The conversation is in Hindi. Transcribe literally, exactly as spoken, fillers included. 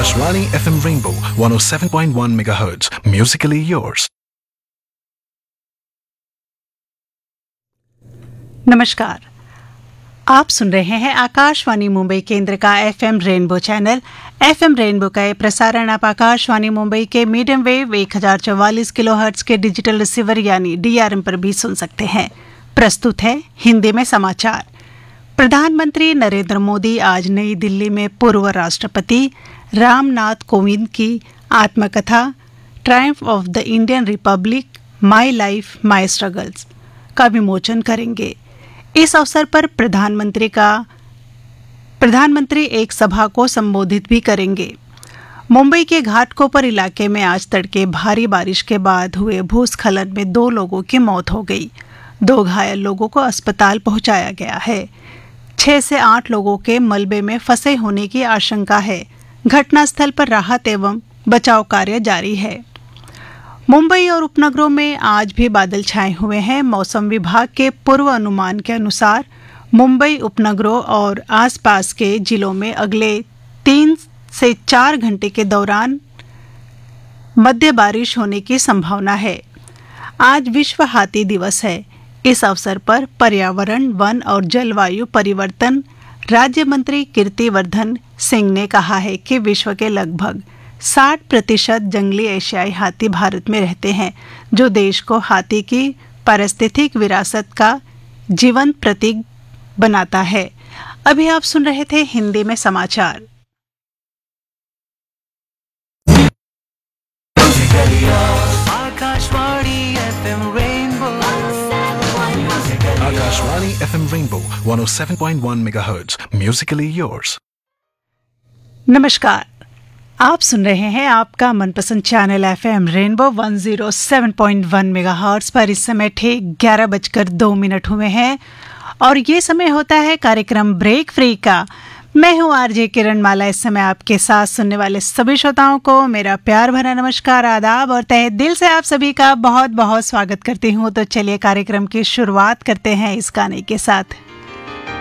Akashvani F M Rainbow one oh seven point one megahertz. Musically yours. नमस्कार, आप सुन रहे हैं आकाशवाणी मुंबई केंद्र का FM rainbow channel. FM rainbow का ये प्रसारण आप आकाशवाणी मुंबई के मीडियम वेव एक हज़ार चौवालीस किलोहर्ट्ज के डिजिटल रिसीवर यानी डीआरएम पर भी सुन सकते हैं। प्रस्तुत है हिंदी में समाचार। प्रधानमंत्री नरेंद्र मोदी आज नई दिल्ली में पूर्व राष्ट्रपति रामनाथ कोविंद की आत्मकथा Triumph of the Indian Republic my life my struggles का विमोचन करेंगे। इस अवसर पर प्रधानमंत्री का प्रधानमंत्री एक सभा को संबोधित भी करेंगे। मुंबई के घाटकोपर इलाके में आज तड़के भारी बारिश के बाद हुए भूस्खलन में दो लोगों की मौत हो गई। दो घायल लोगों को अस्पताल पहुंचाया गया है। छह से आठ लोगों के मलबे में फंसे होने की आशंका है। घटनास्थल पर राहत एवं बचाव कार्य जारी है। मुंबई और उपनगरों में आज भी बादल छाए हुए हैं। मौसम विभाग के पूर्व अनुमान के अनुसार मुंबई उपनगरों और आसपास के जिलों में अगले तीन से चार घंटे के दौरान मध्य बारिश होने की संभावना है। आज विश्व हाथी दिवस है। इस अवसर पर पर्यावरण, वन और जलवायु परिवर्तन राज्य मंत्री कीर्तिवर्धन सिंह ने कहा है कि विश्व के लगभग साठ प्रतिशत जंगली एशियाई हाथी भारत में रहते हैं, जो देश को हाथी की पारिस्थितिक विरासत का जीवंत प्रतीक बनाता है। अभी आप सुन रहे थे हिंदी में समाचार। Akashvani FM rainbow Akashvani F M Rainbow one oh seven point one megahertz. Musically yours. नमस्कार, आप सुन रहे हैं आपका मनपसंद channel FM rainbow one oh seven point one megahertz पर। इस समय ठीक ग्यारह बजकर दो मिनट हुए हैं और ये समय होता है कार्यक्रम ब्रेक फ्री का। मैं हूँ आरजे किरण माला। इस समय आपके साथ सुनने वाले सभी श्रोताओं को मेरा प्यार भरा नमस्कार, आदाब और तहे दिल से आप सभी का बहुत बहुत स्वागत करती हूँ। तो चलिए कार्यक्रम की शुरुआत करते हैं इस गाने के साथ।